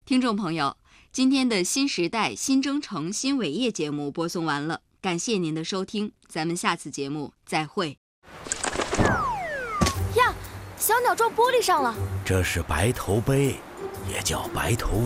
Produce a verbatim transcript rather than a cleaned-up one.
听众朋友，今天的新时代新征程新伟业节目播送完了，感谢您的收听，咱们下次节目再会。 呀，小鸟撞玻璃上了， 这是白头杯，也叫白头